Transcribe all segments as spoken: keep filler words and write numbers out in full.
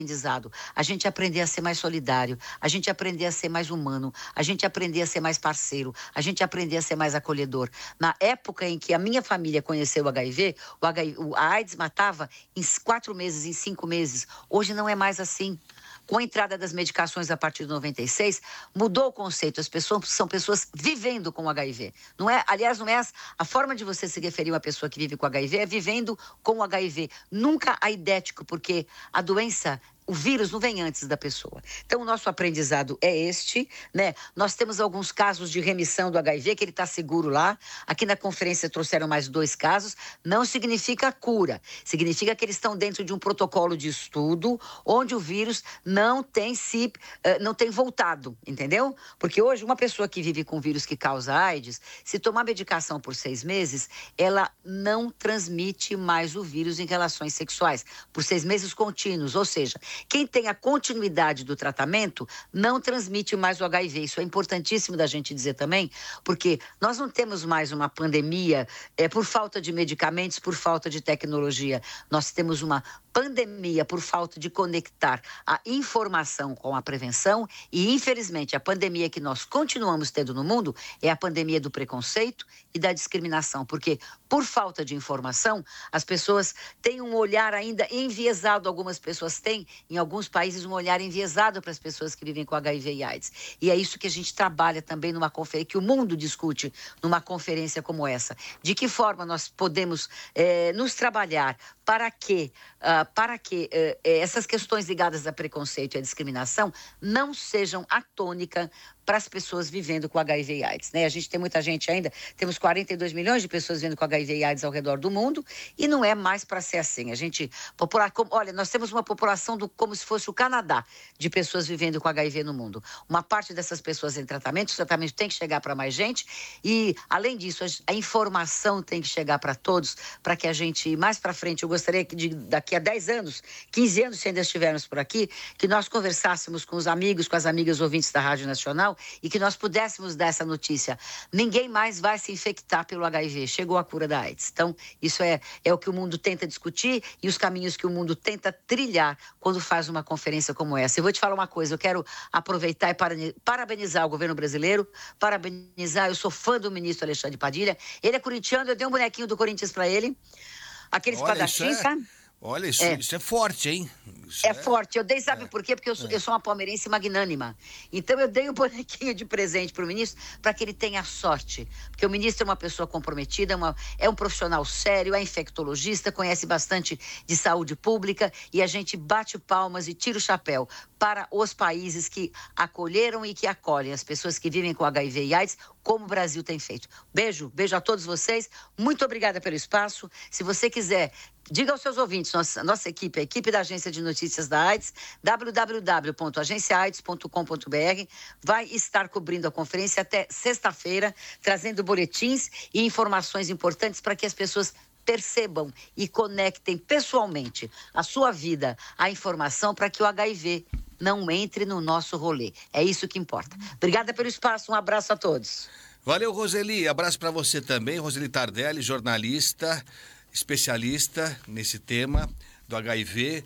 aprendizado, a gente aprender a ser mais solidário, a gente aprender a ser mais humano, a gente aprender a ser mais parceiro, a gente aprender a ser mais acolhedor. Na época em que a minha família conheceu o H I V, o H I V, a AIDS matava em quatro meses, em cinco meses. Hoje não é mais assim. Com a entrada das medicações a partir de noventa e seis, mudou o conceito. As pessoas são pessoas vivendo com o H I V. Não é, aliás, não é a, a forma de você se referir a uma pessoa que vive com H I V, é vivendo com o H I V. Nunca aidético, porque a doença, o vírus não vem antes da pessoa. Então, o nosso aprendizado é este, né? Nós temos alguns casos de remissão do H I V, que ele está seguro lá. Aqui na conferência trouxeram mais dois casos. Não significa cura. Significa que eles estão dentro de um protocolo de estudo, onde o vírus não tem se, uh, não tem voltado, entendeu? Porque hoje, uma pessoa que vive com vírus que causa AIDS, se tomar medicação por seis meses, ela não transmite mais o vírus em relações sexuais. Por seis meses contínuos, ou seja, quem tem a continuidade do tratamento não transmite mais o H I V. Isso é importantíssimo da gente dizer também, porque nós não temos mais uma pandemia é, por falta de medicamentos, por falta de tecnologia. Nós temos uma pandemia por falta de conectar a informação com a prevenção e, infelizmente, a pandemia que nós continuamos tendo no mundo é a pandemia do preconceito e da discriminação, porque, por falta de informação, as pessoas têm um olhar ainda enviesado, algumas pessoas têm, em alguns países, um olhar enviesado para as pessoas que vivem com H I V e AIDS. E é isso que a gente trabalha também numa conferência, que o mundo discute numa conferência como essa. De que forma nós podemos eh, nos trabalhar para que, uh, para que uh, essas questões ligadas a preconceito e a discriminação não sejam a tônica para as pessoas vivendo com H I V e AIDS, né? A gente tem muita gente ainda, temos quarenta e dois milhões de pessoas vivendo com H I V e AIDS ao redor do mundo e não é mais para ser assim. A gente, popular, olha, nós temos uma população do, como se fosse o Canadá de pessoas vivendo com H I V no mundo. Uma parte dessas pessoas em tratamento, o tratamento tem que chegar para mais gente e, além disso, a, a informação tem que chegar para todos, para que a gente, mais para frente, eu gostaria que de, daqui a dez anos, quinze anos, se ainda estivermos por aqui, que nós conversássemos com os amigos, com as amigas ouvintes da Rádio Nacional e que nós pudéssemos dar essa notícia. Ninguém mais vai se infectar pelo H I V. Chegou a cura da AIDS. Então, isso é, é o que o mundo tenta discutir e os caminhos que o mundo tenta trilhar quando faz uma conferência como essa. Eu vou te falar uma coisa, eu quero aproveitar e parabenizar o governo brasileiro, parabenizar, eu sou fã do ministro Alexandre Padilha, ele é corintiano, eu dei um bonequinho do Corinthians para ele, aquele espadachim, sabe? Olha, isso é. isso é forte, hein? Isso é, é forte. Eu dei, sabe é. por quê? Porque eu sou, é. eu sou uma palmeirense magnânima. Então, eu dei um bonequinho de presente para o ministro para que ele tenha sorte. Porque o ministro é uma pessoa comprometida, uma, é um profissional sério, é infectologista, conhece bastante de saúde pública e a gente bate palmas e tira o chapéu para os países que acolheram e que acolhem as pessoas que vivem com H I V e AIDS, como o Brasil tem feito. Beijo, beijo a todos vocês. Muito obrigada pelo espaço. Se você quiser, diga aos seus ouvintes, nossa, nossa equipe, a equipe da Agência de Notícias da AIDS, w w w ponto agência aids ponto com ponto b r, vai estar cobrindo a conferência até sexta-feira, trazendo boletins e informações importantes para que as pessoas percebam e conectem pessoalmente a sua vida, a informação para que o H I V não entre no nosso rolê. É isso que importa. Obrigada pelo espaço, um abraço a todos. Valeu, Roseli. Abraço para você também, Roseli Tardelli, jornalista, especialista nesse tema do H I V,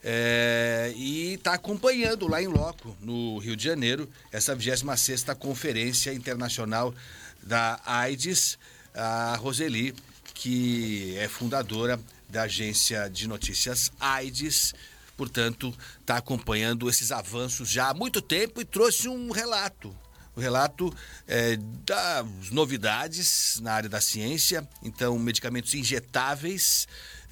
é, e está acompanhando lá em loco, no Rio de Janeiro, essa vigésima sexta Conferência Internacional da AIDS, a Roseli, que é fundadora da Agência de Notícias AIDS, portanto, está acompanhando esses avanços já há muito tempo e trouxe um relato. O relato é, das novidades na área da ciência, então medicamentos injetáveis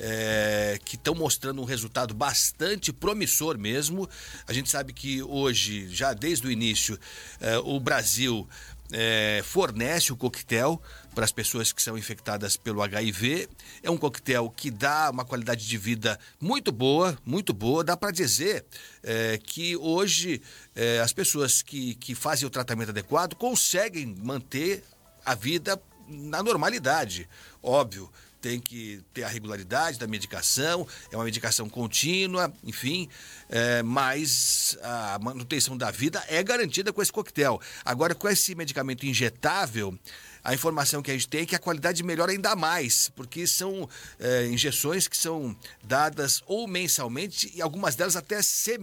é, que estão mostrando um resultado bastante promissor mesmo. A gente sabe que hoje, já desde o início, é, o Brasil é, fornece o coquetel para as pessoas que são infectadas pelo H I V. É um coquetel que dá uma qualidade de vida muito boa, muito boa. Dá para dizer é, que hoje é, as pessoas que, que fazem o tratamento adequado conseguem manter a vida na normalidade. Óbvio, tem que ter a regularidade da medicação, é uma medicação contínua, enfim, é, mas a manutenção da vida é garantida com esse coquetel. Agora, com esse medicamento injetável, a informação que a gente tem é que a qualidade melhora ainda mais, porque são é, injeções que são dadas ou mensalmente e algumas delas até